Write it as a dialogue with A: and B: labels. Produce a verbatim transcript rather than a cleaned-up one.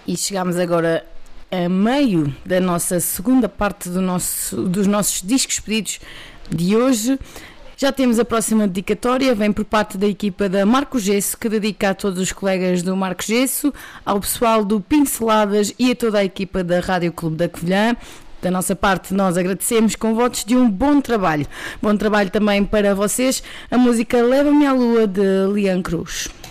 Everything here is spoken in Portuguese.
A: E chegamos agora a meio da nossa segunda parte do nosso, dos nossos discos pedidos de hoje. Já temos a próxima dedicatória, vem por parte da equipa da Marco Gesso, que dedica a todos os colegas do Marco Gesso, ao pessoal do Pinceladas e a toda a equipa da Rádio Clube da Covilhã. Da nossa parte, nós agradecemos com votos de um bom trabalho. Bom trabalho também para vocês, a música Leva-me à Lua, de Lian Cruz.